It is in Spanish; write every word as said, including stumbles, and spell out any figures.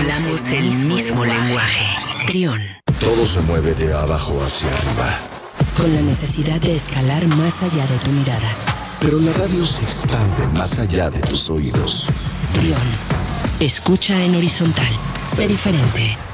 Hablamos el mismo lenguaje. Trión. Todo se mueve de abajo hacia arriba, Con la necesidad de escalar más allá de tu mirada. pero la radio se expande más allá de tus oídos. Trión. Escucha en horizontal. Sé diferente.